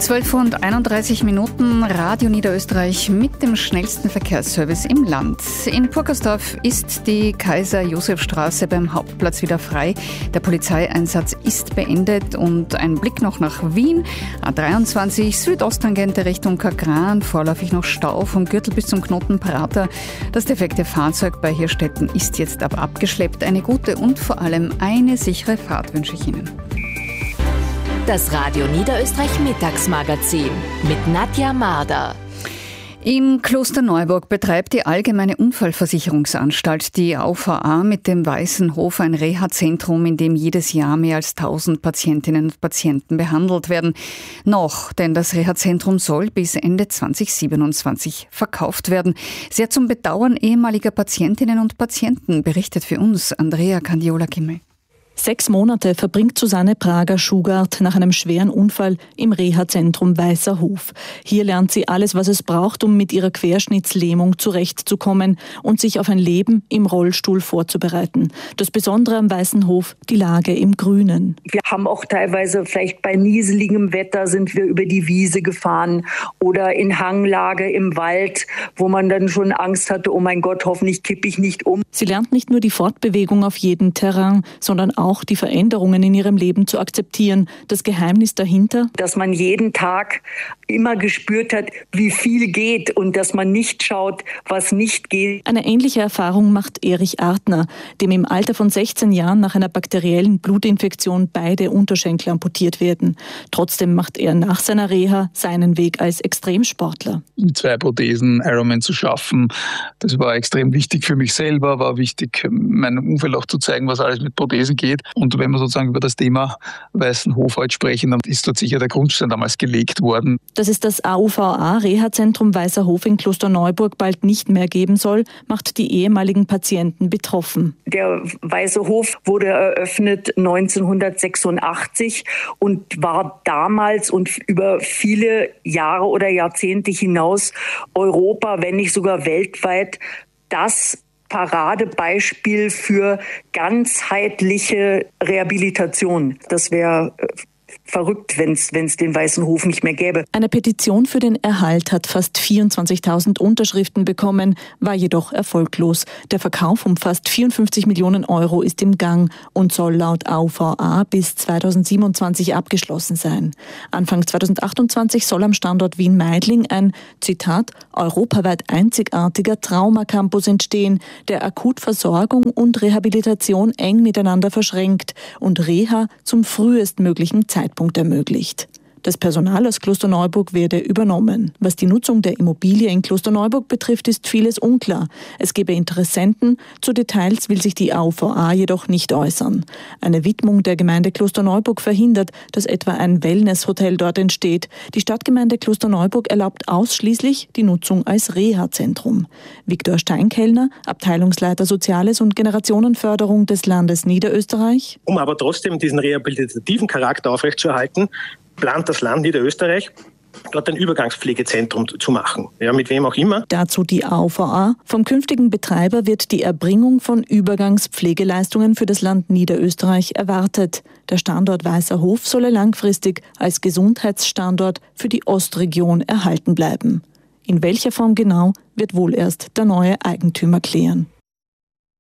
12:31 Radio Niederösterreich mit dem schnellsten Verkehrsservice im Land. In Purkersdorf ist die Kaiser-Josef-Straße beim Hauptplatz wieder frei. Der Polizeieinsatz ist beendet und ein Blick noch nach Wien. A23 Südosttangente Richtung Kagran, vorläufig noch Stau vom Gürtel bis zum Knoten Prater. Das defekte Fahrzeug bei Hirstetten ist jetzt aber abgeschleppt. Eine gute und vor allem eine sichere Fahrt wünsche ich Ihnen. Das Radio Niederösterreich Mittagsmagazin mit Nadja Marder. Im Klosterneuburg betreibt die Allgemeine Unfallversicherungsanstalt, die AUVA, mit dem Weißen Hof ein Reha-Zentrum, in dem jedes Jahr mehr als 1000 Patientinnen und Patienten behandelt werden. Noch, denn das Reha-Zentrum soll bis Ende 2027 verkauft werden. Sehr zum Bedauern ehemaliger Patientinnen und Patienten, berichtet für uns Andrea Candiola-Kimmel. 6 Monate verbringt Susanne Prager-Schugart nach einem schweren Unfall im Reha-Zentrum Weißer Hof. Hier lernt sie alles, was es braucht, um mit ihrer Querschnittslähmung zurechtzukommen und sich auf ein Leben im Rollstuhl vorzubereiten. Das Besondere am Weißen Hof, die Lage im Grünen. Wir haben auch teilweise, vielleicht bei nieseligem Wetter, sind wir über die Wiese gefahren oder in Hanglage im Wald, wo man dann schon Angst hatte, oh mein Gott, hoffentlich kippe ich nicht um. Sie lernt nicht nur die Fortbewegung auf jedem Terrain, sondern auch die Veränderungen in ihrem Leben zu akzeptieren. Das Geheimnis dahinter? Dass man jeden Tag immer gespürt hat, wie viel geht und dass man nicht schaut, was nicht geht. Eine ähnliche Erfahrung macht Erich Artner, dem im Alter von 16 Jahren nach einer bakteriellen Blutinfektion beide Unterschenkel amputiert werden. Trotzdem macht er nach seiner Reha seinen Weg als Extremsportler. Mit 2 Prothesen Ironman zu schaffen, das war extrem wichtig für mich selber, war wichtig, meinem Umfeld auch zu zeigen, was alles mit Prothesen geht. Und wenn wir sozusagen über das Thema Weißen Hof heute sprechen, dann ist dort sicher der Grundstein damals gelegt worden. Dass es das AUVA-Reha-Zentrum Weißer Hof in Klosterneuburg bald nicht mehr geben soll, macht die ehemaligen Patienten betroffen. Der Weiße Hof wurde eröffnet 1986 und war damals und über viele Jahre oder Jahrzehnte hinaus Europa, wenn nicht sogar weltweit, das Paradebeispiel für ganzheitliche Rehabilitation. Das wäre verrückt, wenn es den Weißen Hof nicht mehr gäbe. Eine Petition für den Erhalt hat fast 24.000 Unterschriften bekommen, war jedoch erfolglos. Der Verkauf um fast 54 Millionen Euro ist im Gang und soll laut AUVA bis 2027 abgeschlossen sein. Anfang 2028 soll am Standort Wien-Meidling ein, Zitat, europaweit einzigartiger Traumacampus entstehen, der Akutversorgung und Rehabilitation eng miteinander verschränkt und Reha zum frühestmöglichen Zeitpunkt ermöglicht. Das Personal aus Klosterneuburg werde übernommen. Was die Nutzung der Immobilie in Klosterneuburg betrifft, ist vieles unklar. Es gebe Interessenten, zu Details will sich die AUVA jedoch nicht äußern. Eine Widmung der Gemeinde Klosterneuburg verhindert, dass etwa ein Wellnesshotel dort entsteht. Die Stadtgemeinde Klosterneuburg erlaubt ausschließlich die Nutzung als Reha-Zentrum. Viktor Steinkellner, Abteilungsleiter Soziales und Generationenförderung des Landes Niederösterreich. Um aber trotzdem diesen rehabilitativen Charakter aufrechtzuerhalten, plant das Land Niederösterreich, dort ein Übergangspflegezentrum zu machen. Ja, mit wem auch immer. Dazu die AUVA. Vom künftigen Betreiber wird die Erbringung von Übergangspflegeleistungen für das Land Niederösterreich erwartet. Der Standort Weißer Hof solle langfristig als Gesundheitsstandort für die Ostregion erhalten bleiben. In welcher Form genau, wird wohl erst der neue Eigentümer klären.